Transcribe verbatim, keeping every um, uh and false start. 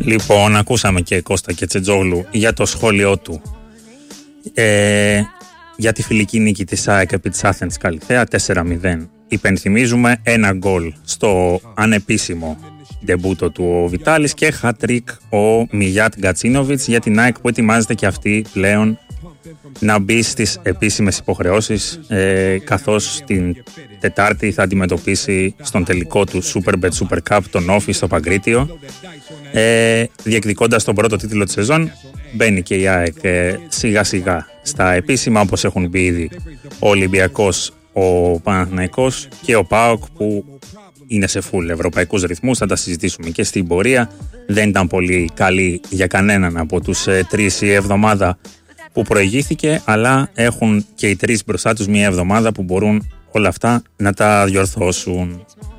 Λοιπόν, ακούσαμε και Κώστα Κετσετζόγλου για το σχόλιο του ε, για τη φιλική νίκη της ΑΕΚ επί της Athens Καλιθέα τέσσερα μηδέν. Υπενθυμίζουμε ένα γκολ στο ανεπίσημο ντεμπούτο του ο Βιτάλης και hat-trick ο Μιγιάτ Γκατσίνοβιτς για την ΑΕΚ που ετοιμάζεται και αυτή πλέον να μπει στις επίσημες υποχρεώσεις ε, καθώς την Τετάρτη θα αντιμετωπίσει στον τελικό του Superbet Super Cup τον Όφη στο Παγκρίτιο, ε, διεκδικώντας τον πρώτο τίτλο της σεζόν. Μπαίνει και η ΑΕΚ ε, σιγά σιγά στα επίσημα, όπως έχουν μπει ήδη ο Ολυμπιακός, ο Παναθηναϊκός και ο ΠΑΟΚ που είναι σε full ευρωπαϊκούς ρυθμούς. Θα τα συζητήσουμε και στην πορεία. Δεν ήταν πολύ καλή για κανέναν από τους ε, τρεις η εβδομάδα που προηγήθηκε, αλλά έχουν και οι τρεις μπροστά τους μια εβδομάδα που μπορούν όλα αυτά να τα διορθώσουν.